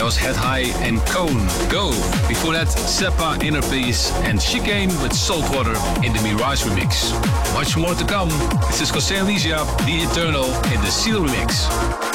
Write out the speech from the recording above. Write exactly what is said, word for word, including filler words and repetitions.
was Head High and Cone, Go. Before that, Seppa, Inner Peace, and Chicane with Saltwater in the Mirage remix. Much more to come. This is José Alicia, The Eternal in the Seal remix.